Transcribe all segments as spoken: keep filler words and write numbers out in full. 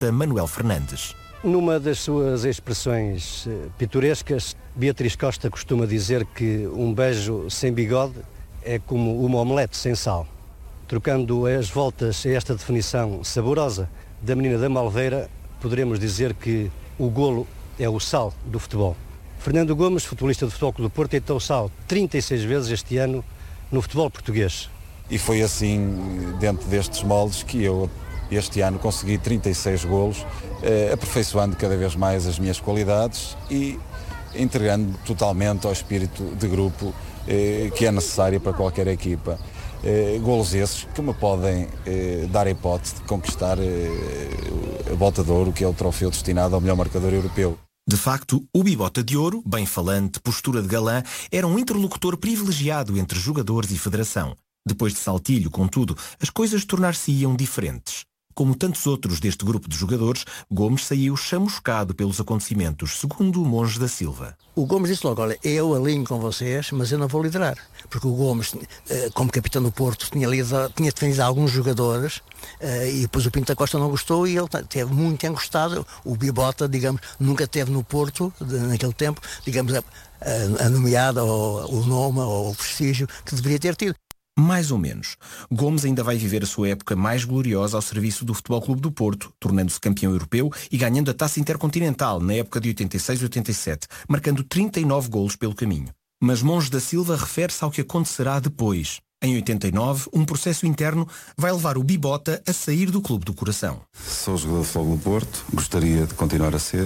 Manuel Fernandes. Numa das suas expressões pitorescas, Beatriz Costa costuma dizer que um beijo sem bigode é como uma omelete sem sal. Trocando as voltas a esta definição saborosa da menina da Malveira, poderemos dizer que o golo é o sal do futebol. Fernando Gomes, futebolista do Futebol Clube do Porto, entrou sal trinta e seis vezes este ano no futebol português. E foi assim, dentro destes moldes, que eu este ano consegui trinta e seis golos, eh, aperfeiçoando cada vez mais as minhas qualidades e entregando totalmente ao espírito de grupo eh, que é necessário para qualquer equipa. Eh, golos esses que me podem eh, dar a hipótese de conquistar eh, a Bota de Ouro, que é o troféu destinado ao melhor marcador europeu. De facto, o Bibota de Ouro, bem falante, postura de galã, era um interlocutor privilegiado entre jogadores e federação. Depois de Saltilho, contudo, as coisas tornar-se-iam diferentes. Como tantos outros deste grupo de jogadores, Gomes saiu chamuscado pelos acontecimentos, segundo o Monge da Silva. O Gomes disse logo, olha, eu alinho com vocês, mas eu não vou liderar. Porque o Gomes, como capitão do Porto, tinha, liderado, tinha defendido alguns jogadores e depois o Pinto da Costa não gostou e ele teve muito encostado. O Bibota, digamos, nunca teve no Porto, naquele tempo, digamos, a, a nomeada, ou o nome, ou o prestígio que deveria ter tido. Mais ou menos. Gomes ainda vai viver a sua época mais gloriosa ao serviço do Futebol Clube do Porto, tornando-se campeão europeu e ganhando a Taça Intercontinental na época de oitenta e seis e oitenta e sete, marcando trinta e nove golos pelo caminho. Mas Monge da Silva refere-se ao que acontecerá depois. Em oitenta e nove, um processo interno vai levar o Bibota a sair do Clube do Coração. Sou jogador de Futebol do Porto, gostaria de continuar a ser.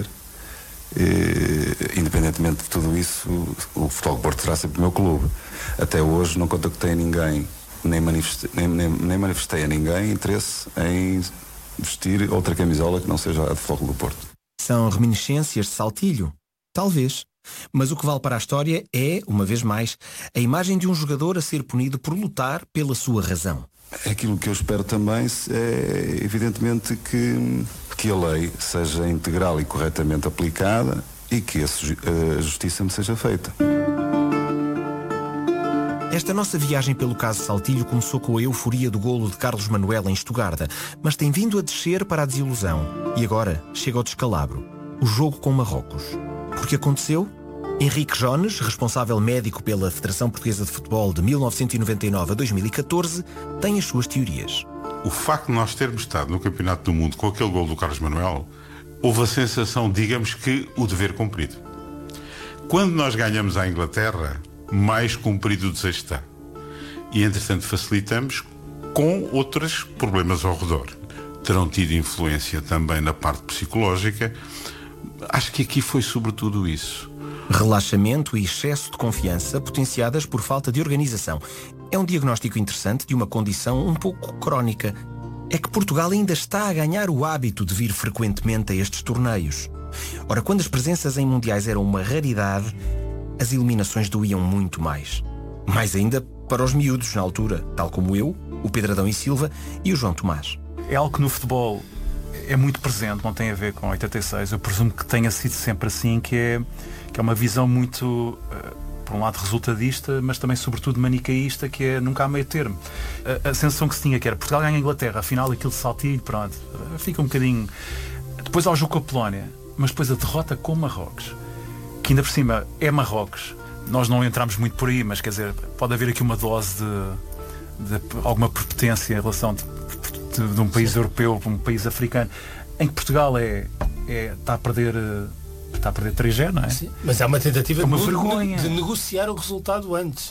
E, independentemente de tudo isso, o Futebol do Porto será sempre o meu clube. Até hoje não contactei a ninguém, nem manifestei, nem, nem, nem manifestei a ninguém interesse em vestir outra camisola que não seja a de Futebol do Porto. São reminiscências de Saltilho? Talvez. Mas o que vale para a história é, uma vez mais, a imagem de um jogador a ser punido por lutar pela sua razão. Aquilo que eu espero também é, evidentemente, que, que a lei seja integral e corretamente aplicada e que a justiça me seja feita. Esta nossa viagem pelo caso Saltilho começou com a euforia do golo de Carlos Manuel em Estugarda, mas tem vindo a descer para a desilusão. E agora chega ao descalabro, o jogo com Marrocos. Porque aconteceu? Henrique Jones, responsável médico pela Federação Portuguesa de Futebol de mil novecentos e noventa e nove a dois mil e catorze, tem as suas teorias. O facto de nós termos estado no Campeonato do Mundo com aquele golo do Carlos Manuel, houve a sensação, digamos que, o dever cumprido. Quando nós ganhamos à Inglaterra, mais cumprido o desejo está. E, entretanto, facilitamos com outros problemas ao redor. Terão tido influência também na parte psicológica. Acho que aqui foi sobretudo isso. Relaxamento e excesso de confiança potenciadas por falta de organização. É um diagnóstico interessante de uma condição um pouco crónica. É que Portugal ainda está a ganhar o hábito de vir frequentemente a estes torneios. Ora, quando as presenças em mundiais eram uma raridade, as eliminações doíam muito mais. Mais ainda para os miúdos na altura, tal como eu, o Pedro Adão e Silva e o João Tomás. É algo que no futebol é muito presente, não tem a ver com oitenta e seis. Eu presumo que tenha sido sempre assim, que é, que é uma visão muito, uh, por um lado, resultadista, mas também, sobretudo, manicaísta, que é nunca há meio termo. A, a sensação que se tinha que era Portugal ganha a Inglaterra, afinal aquilo de Saltilho, pronto, uh, fica um bocadinho... Depois há o jogo com a Polónia, mas depois a derrota com Marrocos, que ainda por cima é Marrocos. Nós não entramos muito por aí, mas quer dizer, pode haver aqui uma dose de, de alguma prepotência em relação de, de, de um país Sim. europeu para um país africano, em que Portugal é, é, está a perder está a perder três a zero, não é? Sim, mas há uma tentativa é uma de, vergonha. de negociar o resultado antes.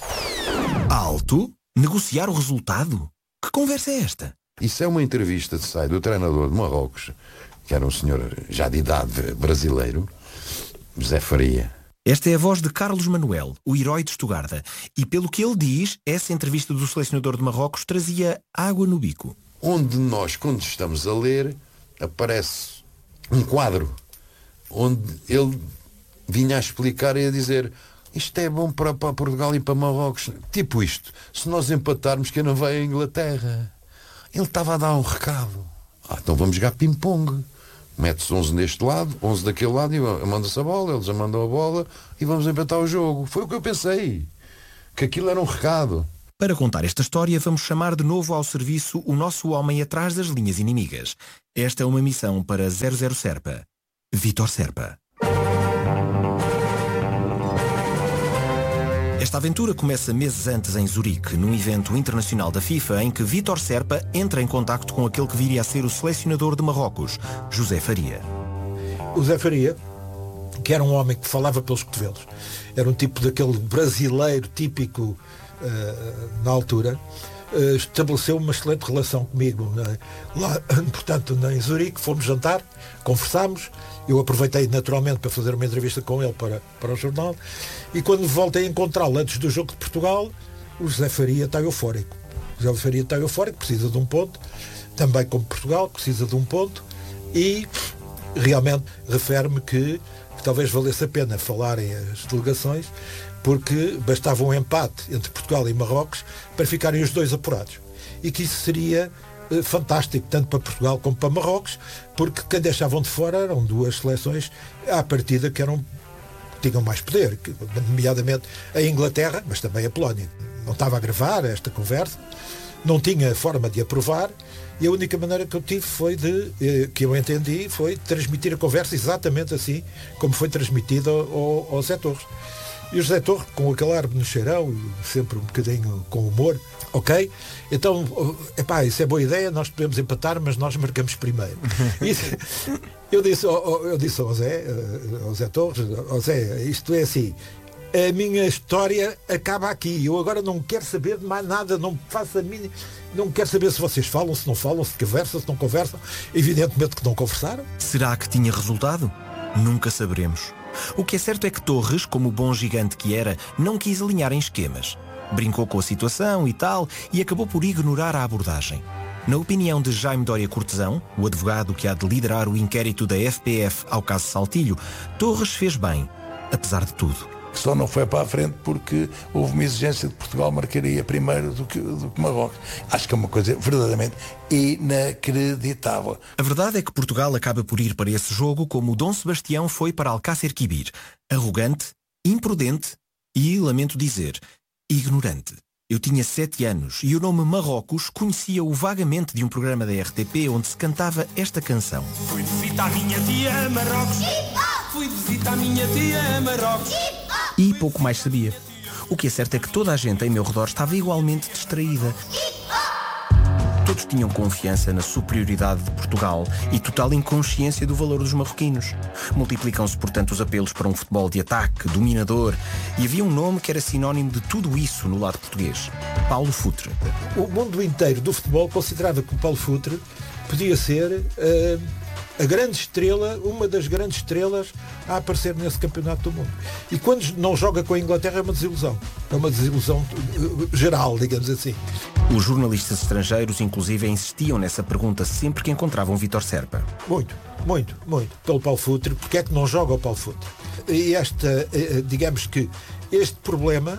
Alto? Negociar o resultado? Que conversa é esta? Isso é uma entrevista que sai do treinador de Marrocos, que era um senhor já de idade brasileiro, José Faria. Esta é a voz de Carlos Manuel, o herói de Estugarda. E pelo que ele diz, essa entrevista do selecionador de Marrocos trazia água no bico. Onde nós, quando estamos a ler, aparece um quadro onde ele vinha a explicar e a dizer: isto é bom para, para Portugal e para Marrocos. Tipo isto, se nós empatarmos, quem não vai à Inglaterra? Ele estava a dar um recado. Ah, então vamos jogar ping-pong. Mete-se onze deste lado, onze daquele lado, e manda-se a bola, eles mandam a bola e vamos empatar o jogo. Foi o que eu pensei, que aquilo era um recado. Para contar esta história, vamos chamar de novo ao serviço o nosso homem atrás das linhas inimigas. Esta é uma missão para zero zero Serpa. Vítor Serpa. Esta aventura começa meses antes em Zurique, num evento internacional da FIFA em que Vítor Serpa entra em contacto com aquele que viria a ser o selecionador de Marrocos, José Faria. O Zé Faria, que era um homem que falava pelos cotovelos, era um tipo daquele brasileiro típico uh, na altura, uh, estabeleceu uma excelente relação comigo, né? Lá, portanto, em Zurique, fomos jantar, conversámos, eu aproveitei naturalmente para fazer uma entrevista com ele para, para o jornal, e quando voltei a encontrá-lo antes do jogo de Portugal, o José Faria está eufórico. O José Faria está eufórico, precisa de um ponto, também como Portugal, precisa de um ponto, e realmente refere-me que talvez valesse a pena falarem as delegações, porque bastava um empate entre Portugal e Marrocos para ficarem os dois apurados. E que isso seria eh, fantástico, tanto para Portugal como para Marrocos, porque quem deixavam de fora eram duas seleções à partida que eram, tinham mais poder, que, nomeadamente a Inglaterra, mas também a Polónia. Não estava a gravar esta conversa, não tinha forma de aprovar, e a única maneira que eu tive foi de, eh, que eu entendi, foi transmitir a conversa exatamente assim como foi transmitida ao, ao Zé Torres. E o José Torres, com aquele ar no cheirão, e sempre um bocadinho com humor, ok, então, epá, isso é boa ideia, nós podemos empatar, mas nós marcamos primeiro. Isso, eu disse, eu disse ao Zé, ao Zé Torres, ao Zé, isto é assim, a minha história acaba aqui, eu agora não quero saber de mais nada, não faço a mínima, não quero saber se vocês falam, se não falam, se conversam, se não conversam, evidentemente que não conversaram. Será que tinha resultado? Nunca saberemos. O que é certo é que Torres, como o bom gigante que era, não quis alinhar em esquemas. Brincou com a situação e tal, e acabou por ignorar a abordagem. Na opinião de Jaime Dória Cortesão, o advogado que há de liderar o inquérito da F P F ao caso Saltilho, Torres fez bem, apesar de tudo. Só não foi para a frente porque houve uma exigência de Portugal marcaria primeiro do que, do que Marrocos. Acho que é uma coisa verdadeiramente inacreditável. A verdade é que Portugal acaba por ir para esse jogo como o Dom Sebastião foi para Alcácer Quibir. Arrogante, imprudente e, lamento dizer, ignorante. Eu tinha sete anos e o nome Marrocos conhecia-o vagamente de um programa da R T P onde se cantava esta canção. Fui de visita à minha tia Marrocos. Fui de visita à minha tia Marrocos. E pouco mais sabia. O que é certo é que toda a gente em meu redor estava igualmente distraída. Todos tinham confiança na superioridade de Portugal e total inconsciência do valor dos marroquinos. Multiplicam-se, portanto, os apelos para um futebol de ataque, dominador, e havia um nome que era sinónimo de tudo isso no lado português: Paulo Futre. O mundo inteiro do futebol considerava que o Paulo Futre podia ser uh, a grande estrela, uma das grandes estrelas a aparecer nesse campeonato do mundo. E quando não joga com a Inglaterra é uma desilusão. É uma desilusão uh, geral, digamos assim. Os jornalistas estrangeiros, inclusive, insistiam nessa pergunta sempre que encontravam Vítor Serpa. Muito, muito, muito. Pelo Paulo Futre, porque é que não joga o Paulo Futre? E esta, digamos que, este problema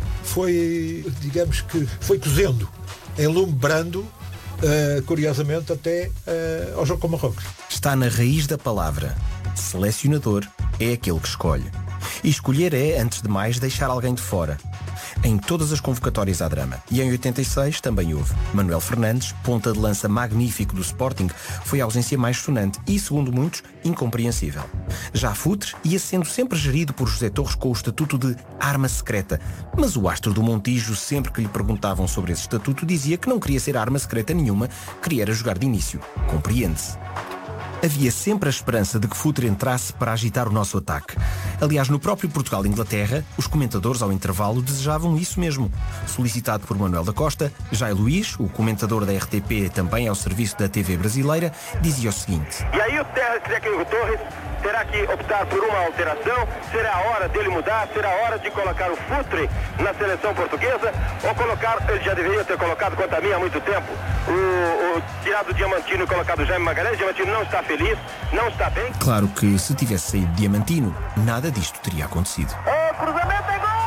foi, digamos que, foi cozendo em lume brando, uh, curiosamente, até uh, ao jogo com Marrocos. Está na raiz da palavra. Selecionador é aquele que escolhe. E escolher é, antes de mais, deixar alguém de fora. Em todas as convocatórias há drama. E em oitenta e seis também houve. Manuel Fernandes, ponta de lança magnífico do Sporting, foi a ausência mais sonante e, segundo muitos, incompreensível. Já Futre ia sendo sempre gerido por José Torres com o estatuto de arma secreta. Mas o astro do Montijo, sempre que lhe perguntavam sobre esse estatuto, dizia que não queria ser arma secreta nenhuma, queria era jogar de início. Compreende-se. Havia sempre a esperança de que Futre entrasse para agitar o nosso ataque. Aliás, no próprio Portugal-Inglaterra, os comentadores ao intervalo desejavam isso mesmo. Solicitado por Manuel da Costa, Jair Luís, o comentador da R T P também ao serviço da T V brasileira, dizia o seguinte: E aí o técnico Torres terá que optar por uma alteração? Será a hora dele mudar? Será a hora de colocar o Futre na seleção portuguesa? Ou colocar, ele já deveria ter colocado quanto a mim há muito tempo, o, o tirado o Diamantino e colocado o Jaime Magalhães? Diamantino não está feliz, não está bem. Claro que se tivesse saído Diamantino, nada disto teria acontecido. O cruzamento é gol!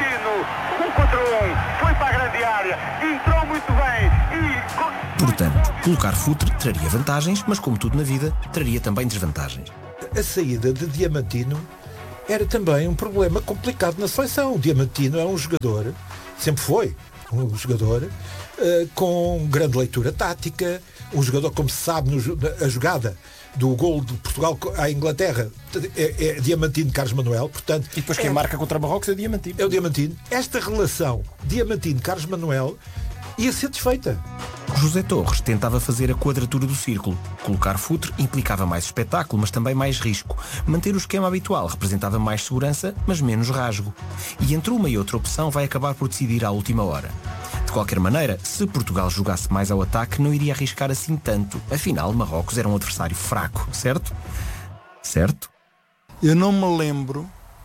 Portanto, Colocar futre traria vantagens, mas como tudo na vida, traria também desvantagens. A saída de Diamantino era também um problema complicado na seleção. O Diamantino é um jogador, sempre foi um jogador, uh, com grande leitura tática, um jogador, como se sabe, no, a jogada do gol de Portugal à Inglaterra é, é Diamantino Carlos Manuel, portanto... E depois quem é, marca contra Marrocos é Diamantino. É o Diamantino. Esta relação Diamantino-Carlos Manuel ia ser desfeita. José Torres tentava fazer a quadratura do círculo. Colocar futre implicava mais espetáculo, mas também mais risco. Manter o esquema habitual representava mais segurança, mas menos rasgo. E entre uma e outra opção vai acabar por decidir à última hora. De qualquer maneira, se Portugal jogasse mais ao ataque, não iria arriscar assim tanto. Afinal, Marrocos era um adversário fraco, certo? Certo? Eu não me lembro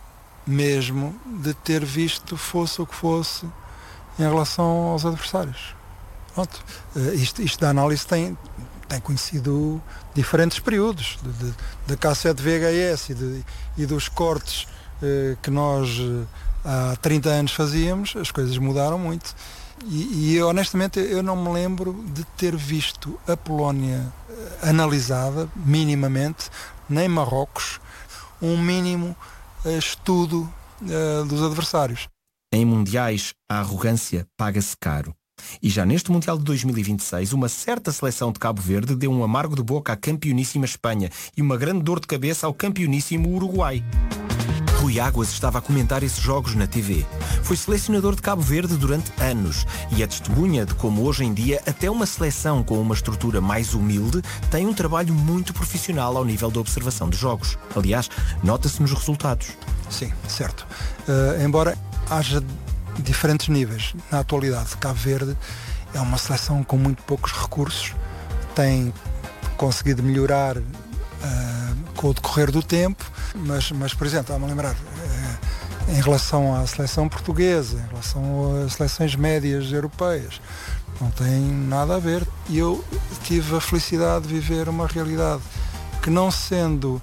mesmo de ter visto fosse o que fosse em relação aos adversários. Pronto. Uh, isto, isto da análise tem, tem conhecido diferentes períodos, de, de, da cassete V H S e, de, e dos cortes uh, que nós uh, há trinta anos fazíamos. As coisas mudaram muito. E, e honestamente eu não me lembro de ter visto a Polónia uh, analisada minimamente, nem Marrocos, um mínimo uh, estudo uh, dos adversários. Em mundiais, a arrogância paga-se caro. E já neste Mundial de dois mil e vinte e seis, uma certa seleção de Cabo Verde deu um amargo de boca à campeoníssima Espanha e uma grande dor de cabeça ao campeoníssimo Uruguai. Rui Águas estava a comentar esses jogos na T V. Foi selecionador de Cabo Verde durante anos e é testemunha de como hoje em dia até uma seleção com uma estrutura mais humilde tem um trabalho muito profissional ao nível da observação de jogos. Aliás, nota-se nos resultados. Sim, certo. Uh, embora haja diferentes níveis. Na atualidade, Cabo Verde é uma seleção com muito poucos recursos, tem conseguido melhorar uh, com o decorrer do tempo, mas, mas por exemplo, estava-me a lembrar, uh, em relação à seleção portuguesa, em relação às seleções médias europeias, não tem nada a ver. E eu tive a felicidade de viver uma realidade que, não sendo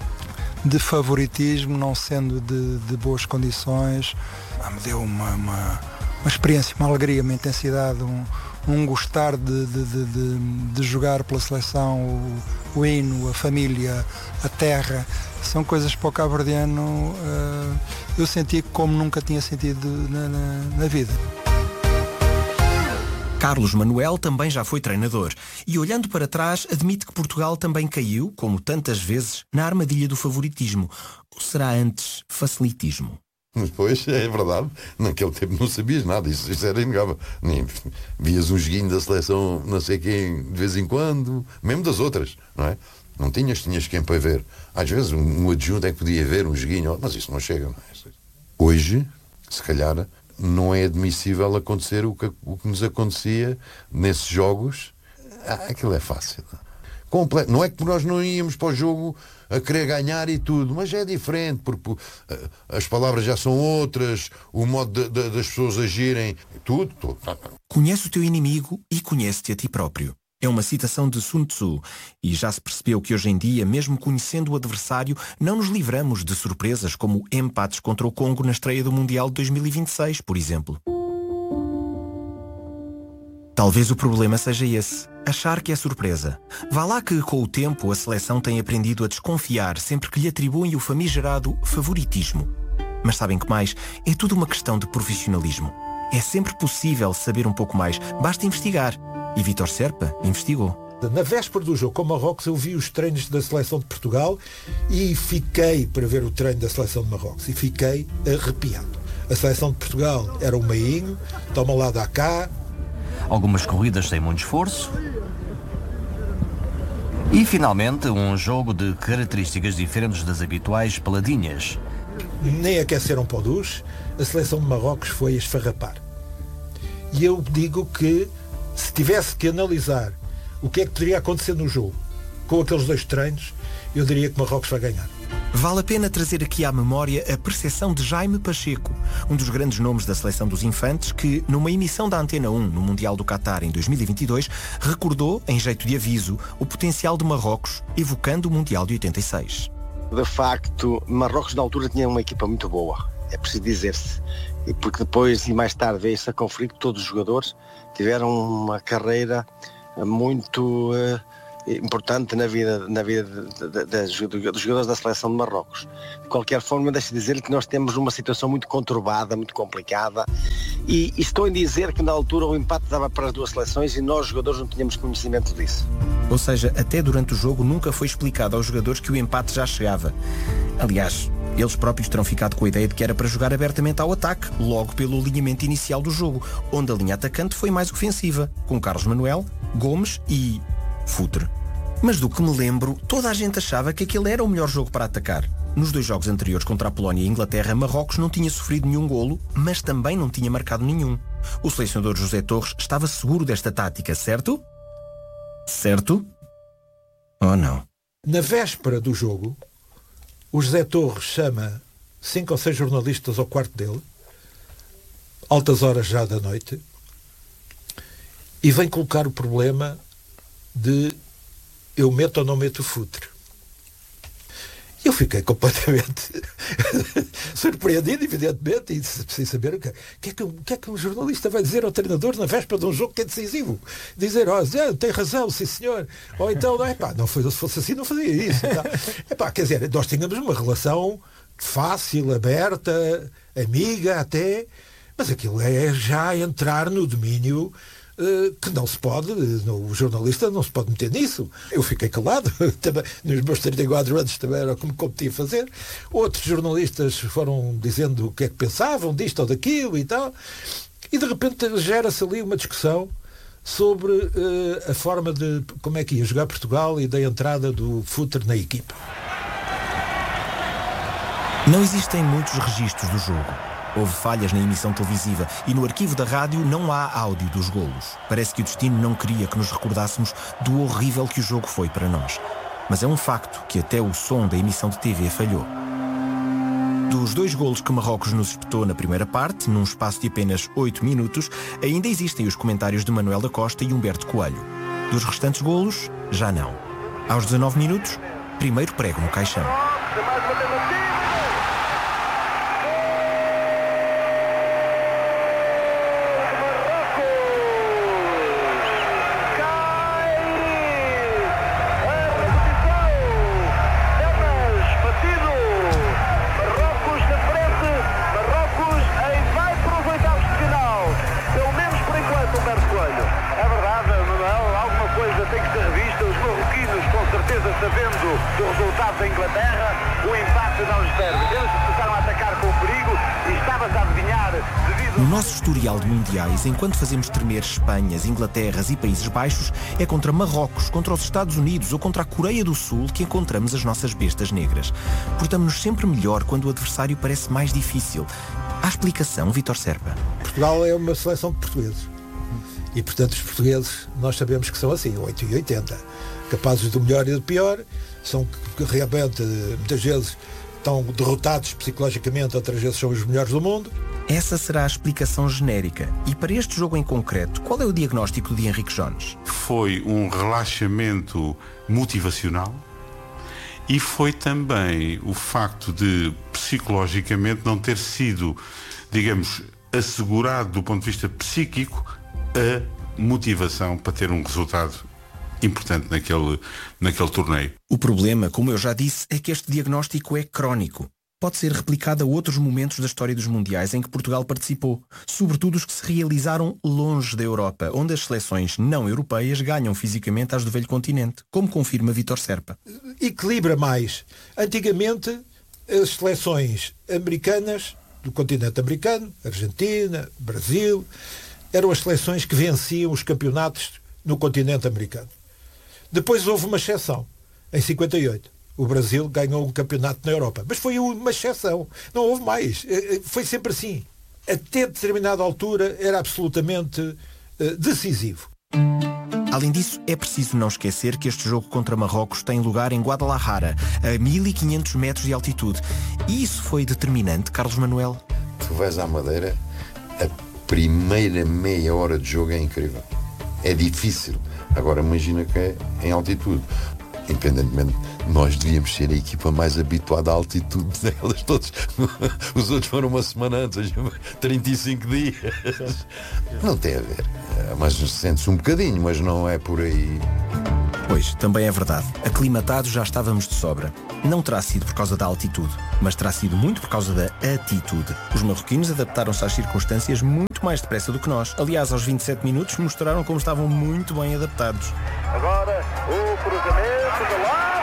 de favoritismo, não sendo de, de boas condições, me deu uma, uma, uma experiência, uma alegria, uma intensidade, um, um gostar de, de, de, de, de jogar pela seleção, o, o hino, a família, a terra. São coisas para o cabo-verdiano uh, eu senti como nunca tinha sentido na, na, na vida. Carlos Manuel também já foi treinador e, olhando para trás, admite que Portugal também caiu, como tantas vezes, na armadilha do favoritismo. Ou será antes facilitismo? Pois, é verdade. Naquele tempo não sabias nada, isso, isso era inegável. Nem vias um joguinho da seleção, não sei quem, de vez em quando, mesmo das outras, não é? Não tinhas, tinhas quem para ver. Às vezes um, um adjunto é que podia ver um joguinho, mas isso não chega, não é? Hoje, se calhar, não é admissível acontecer o que, o que nos acontecia nesses jogos. Ah, aquilo é fácil. Completo. Não é que nós não íamos para o jogo a querer ganhar e tudo, mas é diferente, porque uh, as palavras já são outras, o modo de, de, das pessoas agirem, tudo, tudo. Conhece o teu inimigo e conhece-te a ti próprio. É uma citação de Sun Tzu e já se percebeu que hoje em dia, mesmo conhecendo o adversário, não nos livramos de surpresas como empates contra o Congo na estreia do Mundial de dois mil e vinte e seis, por exemplo. Talvez o problema seja esse, achar que é surpresa. Vá lá que, com o tempo, a seleção tem aprendido a desconfiar sempre que lhe atribuem o famigerado favoritismo. Mas sabem que mais? É tudo uma questão de profissionalismo. É sempre possível saber um pouco mais, basta investigar. E Vítor Serpa investigou. Na véspera do jogo com Marrocos, eu vi os treinos da seleção de Portugal e fiquei para ver o treino da seleção de Marrocos e fiquei arrepiado. A seleção de Portugal era um meinho, toma lá, dá cá. Algumas corridas sem muito esforço. E finalmente um jogo de características diferentes das habituais peladinhas. Nem aqueceram para o duche, a seleção de Marrocos foi a esfarrapar. E eu digo que se tivesse que analisar o que é que poderia acontecer no jogo com aqueles dois treinos, eu diria que Marrocos vai ganhar. Vale a pena trazer aqui à memória a percepção de Jaime Pacheco, um dos grandes nomes da seleção dos infantes, que, numa emissão da Antena um no Mundial do Qatar em dois mil e vinte e dois, recordou, em jeito de aviso, o potencial de Marrocos, evocando o Mundial de oitenta e seis. De facto, Marrocos na altura tinha uma equipa muito boa, é preciso dizer-se. E porque depois e mais tarde veio-se a conferir que todos os jogadores tiveram uma carreira muito uh, importante na vida, na vida de, de, de, de, dos jogadores da seleção de Marrocos. De qualquer forma, deixe dizer que nós temos uma situação muito conturbada, muito complicada, e, e estou em dizer que na altura o empate dava para as duas seleções e nós, jogadores, não tínhamos conhecimento disso. Ou seja, até durante o jogo nunca foi explicado aos jogadores que o empate já chegava. Aliás, eles próprios terão ficado com a ideia de que era para jogar abertamente ao ataque, logo pelo alinhamento inicial do jogo, onde a linha atacante foi mais ofensiva, com Carlos Manuel, Gomes e Futre. Mas do que me lembro, toda a gente achava que aquele era o melhor jogo para atacar. Nos dois jogos anteriores contra a Polónia e a Inglaterra, Marrocos não tinha sofrido nenhum golo, mas também não tinha marcado nenhum. O selecionador José Torres estava seguro desta tática, certo? Certo? Ou não? Na véspera do jogo, o José Torres chama cinco ou seis jornalistas ao quarto dele, altas horas já da noite, e vem colocar o problema de eu meto ou não meto o Futre. Eu fiquei completamente surpreendido, evidentemente, e sem saber o que, que, é que, que é que um jornalista vai dizer ao treinador na véspera de um jogo que é decisivo. Dizer, ó, oh, tem razão, sim senhor. Ou então, não, epá, não foi, se fosse assim, não fazia isso. Então, epá, quer dizer, nós tínhamos uma relação fácil, aberta, amiga até, mas aquilo é já entrar no domínio Uh, que não se pode, no, o jornalista não se pode meter nisso. Eu fiquei calado, também, nos meus trinta e quatro anos também era como competia a fazer. Outros jornalistas foram dizendo o que é que pensavam disto ou daquilo e tal, e de repente gera-se ali uma discussão sobre uh, a forma de como é que ia jogar Portugal e da entrada do Futre na equipa. Não existem muitos registros do jogo. Houve falhas na emissão televisiva e no arquivo da rádio não há áudio dos golos. Parece que o destino não queria que nos recordássemos do horrível que o jogo foi para nós. Mas é um facto que até o som da emissão de T V falhou. Dos dois golos que Marrocos nos espetou na primeira parte, num espaço de apenas oito minutos, ainda existem os comentários de Manuel da Costa e Humberto Coelho. Dos restantes golos, já não. Aos dezanove minutos, primeiro prego no caixão. No nosso historial de mundiais, enquanto fazemos tremer Espanhas, Inglaterras e Países Baixos, é contra Marrocos, contra os Estados Unidos ou contra a Coreia do Sul que encontramos as nossas bestas negras. Portamos-nos sempre melhor quando o adversário parece mais difícil. Há explicação, Vítor Serpa? Portugal é uma seleção de portugueses. E, portanto, os portugueses, nós sabemos que são assim, oito e oitenta. Capazes do melhor e do pior. São que realmente, muitas vezes, estão derrotados psicologicamente, outras vezes são os melhores do mundo. Essa será a explicação genérica. E para este jogo em concreto, qual é o diagnóstico de Henrique Jones? Foi um relaxamento motivacional e foi também o facto de, psicologicamente, não ter sido, digamos, assegurado do ponto de vista psíquico a motivação para ter um resultado importante naquele, naquele torneio. O problema, como eu já disse, é que este diagnóstico é crónico. Pode ser replicado a outros momentos da história dos mundiais em que Portugal participou, sobretudo os que se realizaram longe da Europa, onde as seleções não europeias ganham fisicamente às do velho continente, como confirma Vítor Serpa. Equilibra mais. Antigamente, as seleções americanas, do continente americano, Argentina, Brasil, eram as seleções que venciam os campeonatos no continente americano. Depois houve uma exceção, em cinquenta e oito. O Brasil ganhou um campeonato na Europa. Mas foi uma exceção. Não houve mais. Foi sempre assim. Até determinada altura era absolutamente uh, decisivo. Além disso, é preciso não esquecer que este jogo contra Marrocos tem lugar em Guadalajara, a mil e quinhentos metros de altitude. E isso foi determinante, Carlos Manuel? Tu vais à Madeira, a primeira meia hora de jogo é incrível. É difícil. Agora imagina que é em altitude. independentemente, nós devíamos ser a equipa mais habituada à altitude delas todas. Os outros foram uma semana antes, trinta e cinco dias. Não tem a ver. Mas sente-se um bocadinho, mas não é por aí. Pois, também é verdade. Aclimatados já estávamos de sobra. Não terá sido por causa da altitude, mas terá sido muito por causa da atitude. Os marroquinos adaptaram-se às circunstâncias muito mais depressa do que nós. Aliás, aos vinte e sete minutos mostraram como estavam muito bem adaptados. Agora o cruzamento do lado.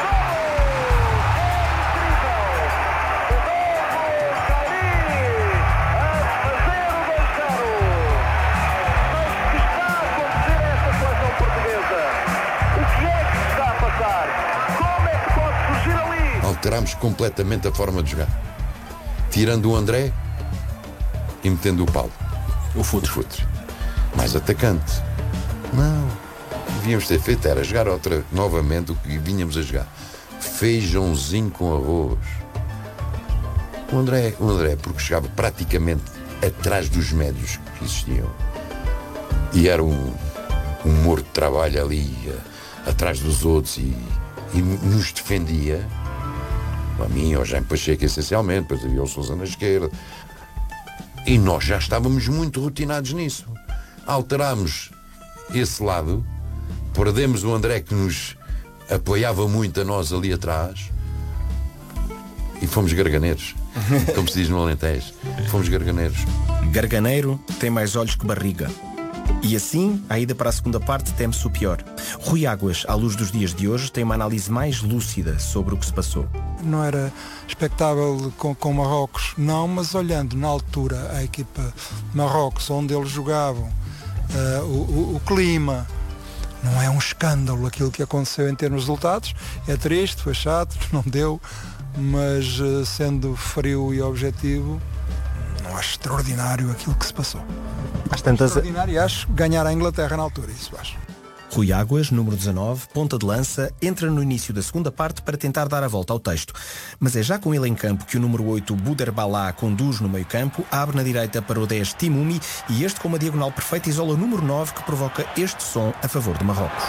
Alterámos completamente a forma de jogar, tirando o André e metendo o Paulo, o Futre, o Futre. Mais atacante. Não, devíamos ter feito era jogar outra, novamente o que vínhamos a jogar, feijãozinho com arroz. O André, o André porque chegava praticamente atrás dos médios que existiam e era um, um morto de trabalho ali atrás dos outros e, e nos defendia. A mim, ao Jaime Pacheco, essencialmente, depois havia o Sousa na esquerda. E nós já estávamos muito rotinados nisso. Alterámos esse lado, perdemos o André que nos apoiava muito a nós ali atrás e fomos garganeiros. Como se diz no Alentejo. Fomos garganeiros. Garganeiro tem mais olhos que barriga. E assim, a ida para a segunda parte teme-se o pior. Rui Águas, à luz dos dias de hoje, tem uma análise mais lúcida sobre o que se passou. Não era expectável com, com Marrocos, não, mas olhando na altura a equipa Marrocos, onde eles jogavam, uh, o, o, o clima, não é um escândalo aquilo que aconteceu em termos de resultados. É triste, foi chato, não deu, mas uh, sendo frio e objetivo, não acho extraordinário aquilo que se passou. Às tantas... Extraordinário e acho ganhar a Inglaterra na altura, isso acho. Rui Águas, número dezanove, ponta de lança, entra no início da segunda parte para tentar dar a volta ao texto. Mas é já com ele em campo que o número oito, Buder Balá, conduz no meio campo, abre na direita para o dez, Timumi, e este com uma diagonal perfeita isola o número nove, que provoca este som a favor de Marrocos.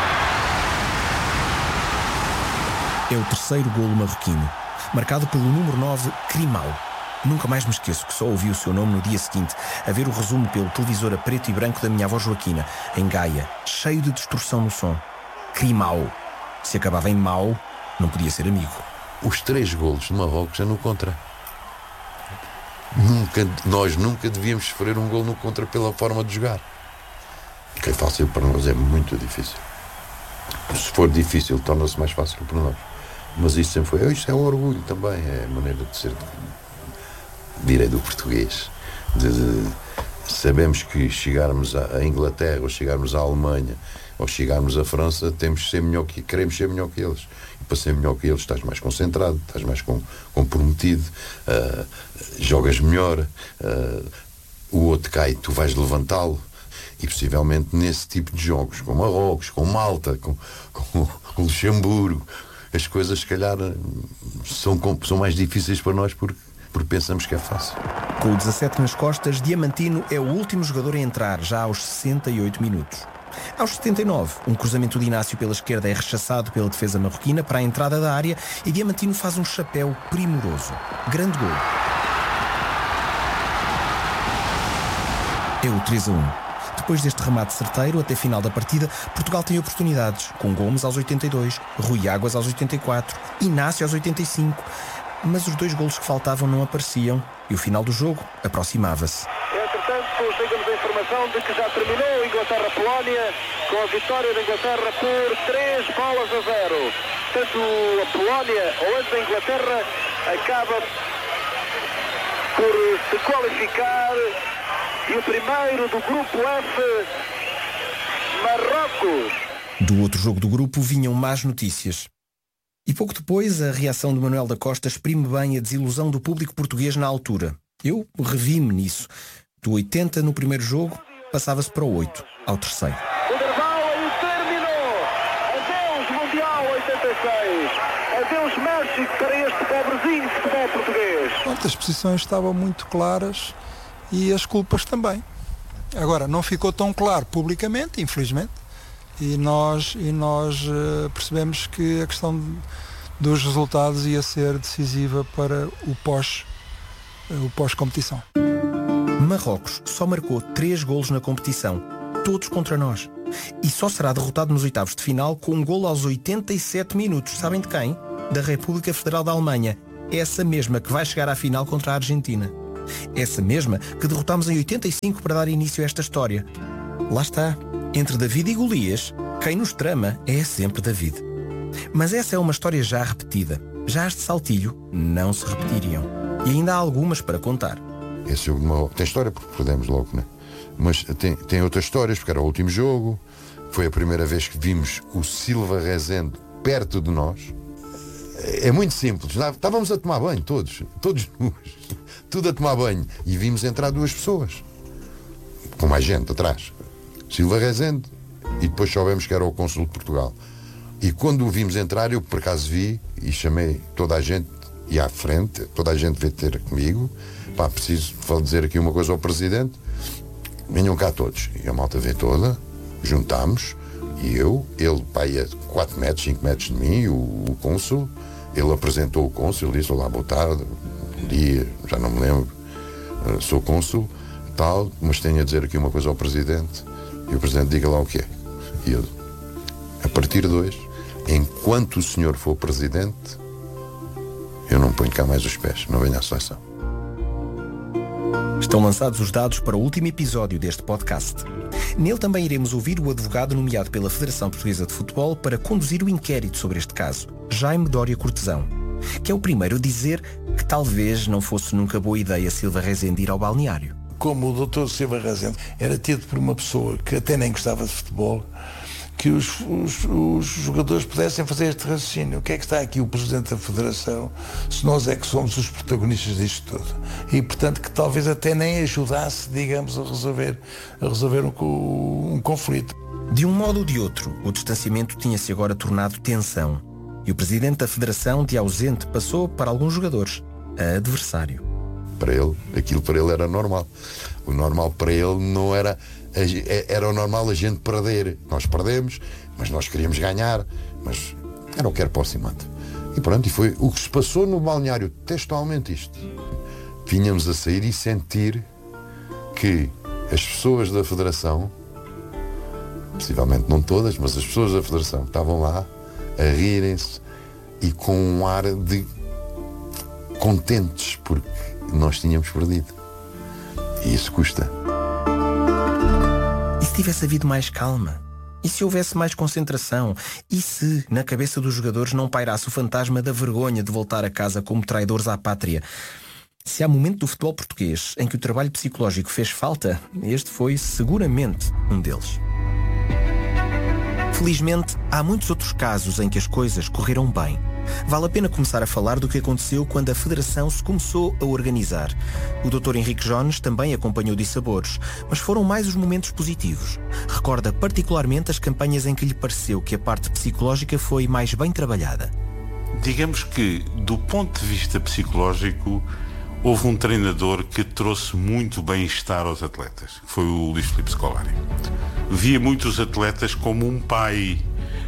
É o terceiro golo marroquino, marcado pelo número nove, Crimau. Nunca mais me esqueço que só ouvi o seu nome no dia seguinte, a ver o resumo pelo televisor a preto e branco da minha avó Joaquina, em Gaia, cheio de distorção no som. Crimau. Se acabava em mau, não podia ser amigo. Os três golos de Marrocos é no contra. Nunca, nós nunca devíamos sofrer um golo no contra pela forma de jogar. Que é fácil para nós, é muito difícil. Se for difícil, torna-se mais fácil para nós. Mas isso sempre foi, isto é um orgulho também, é a maneira de ser... direi do português, de, de, sabemos que chegarmos à Inglaterra ou chegarmos à Alemanha ou chegarmos à França temos que ser melhor que, queremos ser melhor que eles, e para ser melhor que eles estás mais concentrado, estás mais com, comprometido, uh, jogas melhor, uh, o outro cai, tu vais levantá-lo, e possivelmente nesse tipo de jogos, com Marrocos, com Malta, com, com, com Luxemburgo, as coisas se calhar são, são mais difíceis para nós porque porque pensamos que é fácil. Com o dezassete nas costas, Diamantino é o último jogador a entrar, já aos sessenta e oito minutos. Aos setenta e nove, um cruzamento de Inácio pela esquerda é rechaçado pela defesa marroquina para a entrada da área e Diamantino faz um chapéu primoroso. Grande gol. É o três a um. Depois deste remate certeiro, até final da partida, Portugal tem oportunidades, com Gomes aos oitenta e dois, Rui Águas aos oitenta e quatro, Inácio aos oitenta e cinco. Mas os dois golos que faltavam não apareciam e o final do jogo aproximava-se. Entretanto, chega-nos a informação de que já terminou Inglaterra-Polónia com a vitória da Inglaterra por três bolas a zero. Tanto a Polónia, ou antes da Inglaterra, acaba por se qualificar e o primeiro do grupo F, Marrocos. Do outro jogo do grupo vinham más notícias. E pouco depois, a reação de Manuel da Costa exprime bem a desilusão do público português na altura. Eu revi-me nisso. Do oitenta no primeiro jogo, passava-se para o oito, ao terceiro. O Derval e terminou. Adeus Mundial oitenta e seis. Adeus México para este pobrezinho futebol português. Pronto, as posições estavam muito claras e as culpas também. Agora, não ficou tão claro publicamente, infelizmente, e nós, e nós uh, percebemos que a questão dos resultados ia ser decisiva para o pós, uh, o pós-competição. Marrocos só marcou três golos na competição, todos contra nós. E só será derrotado nos oitavos de final com um golo aos oitenta e sete minutos. Sabem de quem? Da República Federal da Alemanha. Essa mesma que vai chegar à final contra a Argentina. Essa mesma que derrotámos em oitenta e cinco para dar início a esta história. Lá está. Entre David e Golias, quem nos trama é sempre David. Mas essa é uma história já repetida. Já as de Saltilho não se repetiriam. E ainda há algumas para contar. Esse jogo de Marrocos tem história porque perdemos logo, né? Mas tem, tem outras histórias, porque era o último jogo. Foi a primeira vez que vimos o Silva Rezende perto de nós. É muito simples. Estávamos a tomar banho, todos. Todos nus. Tudo a tomar banho. E vimos entrar duas pessoas. Com mais gente atrás. Silva Rezende. E depois soubemos que era o cônsul de Portugal. E quando o vimos entrar, eu por acaso vi e chamei toda a gente, e à frente, toda a gente veio ter comigo. Pá, preciso dizer aqui uma coisa ao Presidente. Venham cá todos. E a malta veio toda, juntámos, e eu, ele, pá, ia quatro metros, cinco metros de mim, o, o cônsul, ele apresentou o cônsul, disse: olá, boa tarde, bom dia, já não me lembro, uh, sou cônsul, tal, mas tenho a dizer aqui uma coisa ao Presidente. E o Presidente, diga lá o que é. E eu, a partir de hoje, enquanto o senhor for Presidente, eu não ponho cá mais os pés, não venho à seleção. Estão lançados os dados para o último episódio deste podcast. Nele também iremos ouvir o advogado nomeado pela Federação Portuguesa de Futebol para conduzir o inquérito sobre este caso, Jaime Dória Cortesão, que é o primeiro a dizer que talvez não fosse nunca boa ideia Silva Rezende ir ao balneário. Como o doutor Silva Rezende era tido por uma pessoa que até nem gostava de futebol, que os, os, os jogadores pudessem fazer este raciocínio. O que é que está aqui o Presidente da Federação, se nós é que somos os protagonistas disto tudo? E, portanto, que talvez até nem ajudasse, digamos, a resolver, a resolver um, um conflito. De um modo ou de outro, o distanciamento tinha-se agora tornado tensão. E o Presidente da Federação, de ausente, passou para alguns jogadores a adversário. Para ele, aquilo para ele era normal. O normal para ele não era... Era o normal a gente perder. Nós perdemos, mas nós queríamos ganhar. Mas era o que era para o cimento. E pronto, e foi o que se passou no balneário, textualmente isto. Vinhamos a sair e sentir que as pessoas da Federação, possivelmente não todas, mas as pessoas da Federação estavam lá a rirem-se e com um ar de contentes porque nós tínhamos perdido. E isso custa. E se tivesse havido mais calma? E se houvesse mais concentração? E se, na cabeça dos jogadores, não pairasse o fantasma da vergonha de voltar a casa como traidores à pátria? Se há momento do futebol português em que o trabalho psicológico fez falta, este foi seguramente um deles. Felizmente, há muitos outros casos em que as coisas correram bem. Vale a pena começar a falar do que aconteceu quando a Federação se começou a organizar. O doutor Henrique Jones também acompanhou dissabores, mas foram mais os momentos positivos. Recorda particularmente as campanhas em que lhe pareceu que a parte psicológica foi mais bem trabalhada. Digamos que, do ponto de vista psicológico, houve um treinador que trouxe muito bem-estar aos atletas. Foi o Luís Filipe Scolari. Via muitos atletas como um pai,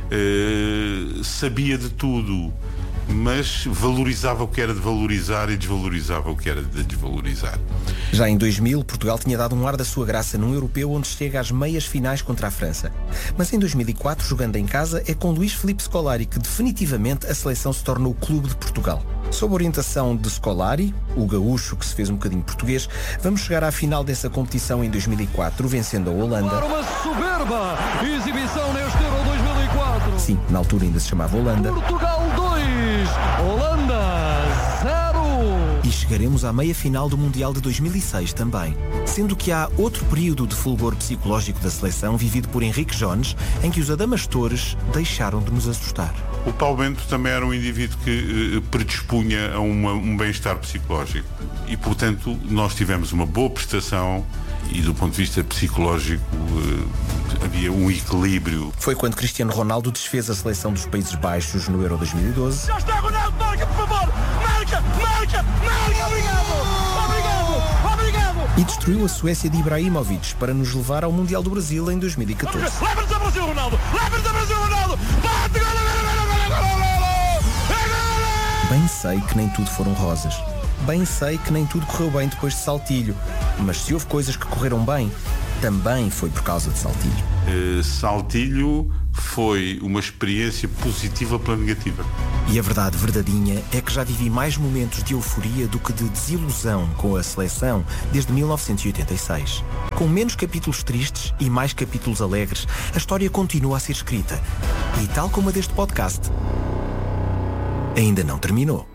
uh, sabia de tudo, mas valorizava o que era de valorizar e desvalorizava o que era de desvalorizar. Já em dois mil, Portugal tinha dado um ar da sua graça num europeu onde chega às meias finais contra a França. Mas em dois mil e quatro, jogando em casa, é com Luís Filipe Scolari que definitivamente a seleção se torna o clube de Portugal. Sob a orientação de Scolari, o gaúcho que se fez um bocadinho português, vamos chegar à final dessa competição em dois mil e quatro, vencendo a Holanda. Uma soberba exibição neste Euro dois mil e quatro. Sim, na altura ainda se chamava Holanda. Portugal dois, Holanda zero. E chegaremos à meia-final do Mundial de dois mil e seis também. Sendo que há outro período de fulgor psicológico da seleção vivido por Henrique Jones, em que os adamastores deixaram de nos assustar. O Paulo Bento também era um indivíduo que eh, predispunha a uma, um bem-estar psicológico. E, portanto, nós tivemos uma boa prestação e, do ponto de vista psicológico, eh, havia um equilíbrio. Foi quando Cristiano Ronaldo desfez a seleção dos Países Baixos no Euro dois mil e doze. Já está Ronaldo, marca, por favor! Marca, marca, marca! Obrigado! Obrigado! Obrigado! E destruiu a Suécia de Ibrahimovic para nos levar ao Mundial do Brasil em dois mil e catorze. Leva-nos ao Brasil, Ronaldo! Leva-nos ao Brasil, Ronaldo! Bate, gol, gol, gol, gol! Bem sei que nem tudo foram rosas. Bem sei que nem tudo correu bem depois de Saltilho. Mas se houve coisas que correram bem, também foi por causa de Saltilho. Uh, Saltilho foi uma experiência positiva pela negativa. E a verdade verdadeinha é que já vivi mais momentos de euforia do que de desilusão com a seleção desde mil novecentos e oitenta e seis. Com menos capítulos tristes e mais capítulos alegres, a história continua a ser escrita. E tal como a deste podcast, ainda não terminou.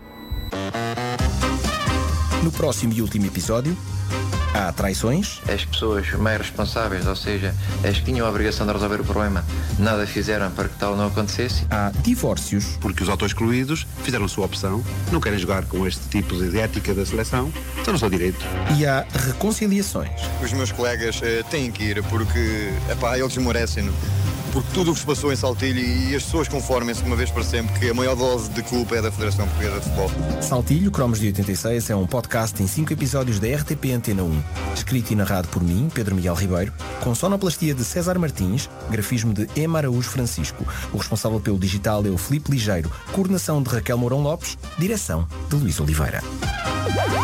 No próximo e último episódio, há traições. As pessoas mais responsáveis, ou seja, as que tinham a obrigação de resolver o problema, nada fizeram para que tal não acontecesse. Há divórcios. Porque os auto-excluídos fizeram a sua opção, não querem jogar com este tipo de ética da seleção, estão no seu direito. E há reconciliações. Os meus colegas eh, têm que ir porque, epá, eles merecem, porque tudo o que se passou em Saltilho e as pessoas conformem-se de uma vez para sempre que a maior dose de culpa é da Federação Portuguesa de Futebol. Saltilho, Cromos de oitenta e seis, é um podcast em cinco episódios da R T P Antena um, escrito e narrado por mim, Pedro Miguel Ribeiro, com sonoplastia de César Martins, grafismo de Ema Araújo Francisco. O responsável pelo digital é o Filipe Ligeiro, coordenação de Raquel Mourão Lopes, direção de Luís Oliveira.